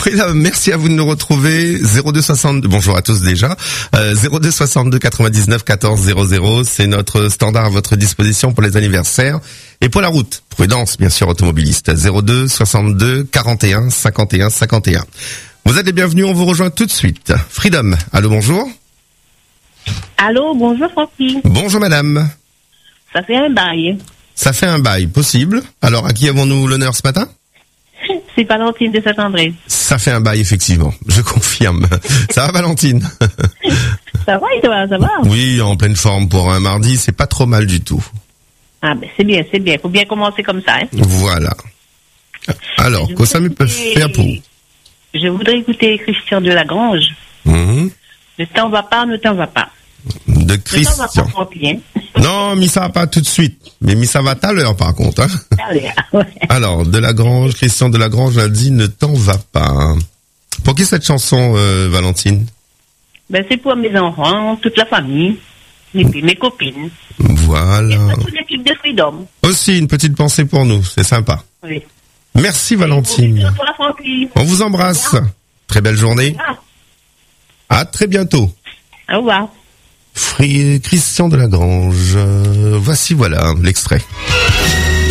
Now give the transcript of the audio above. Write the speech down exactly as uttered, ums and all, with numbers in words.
Freedom, merci à vous de nous retrouver. zéro deux soixante-deux, bonjour à tous déjà. Euh, zéro deux soixante-deux quatre-vingt-dix-neuf quatorze zéro zéro, c'est notre standard à votre disposition pour les anniversaires. Et pour la route, prudence bien sûr automobiliste. zéro deux soixante-deux quarante et un cinquante et un cinquante et un. Vous êtes les bienvenus, on vous rejoint tout de suite. Freedom, allô, bonjour. Allô, bonjour Francky. Bonjour madame. Ça fait un bail. Ça fait un bail, possible. Alors, à qui avons-nous l'honneur ce matin? C'est Valentine de Saint-André. Ça fait un bail, effectivement. Je confirme. Ça va, Valentine? Ça va et toi, ça va? Oui, en pleine forme pour un mardi, c'est pas trop mal du tout. Ah ben, c'est bien, c'est bien. Faut bien commencer comme ça, hein. Voilà. Alors, que ça me peut faire pour? Je voudrais écouter Christian de Lagrange. Mmh. Ne t'en va pas, ne t'en va pas. De Ne t'en va Christian. pas, Francky, hein. Non, mis ça va pas tout de suite. Mais mis ça va tout à l'heure, par contre, hein. Allez, ouais. Alors, de Lagrange, Christian de Lagrange a dit ne t'en va pas. Pour qui cette chanson, euh, Valentine? Ben, c'est pour mes enfants, toute la famille, et puis mes copines. Voilà. Et pour toute l'équipe de Freedom. Aussi, une petite pensée pour nous, c'est sympa. Oui. Merci, Valentine. Pour la Francky. On vous embrasse. Très belle journée. Ah, À très bientôt. au revoir. Free Christian de Lagrange. Euh, voici, voilà, l'extrait.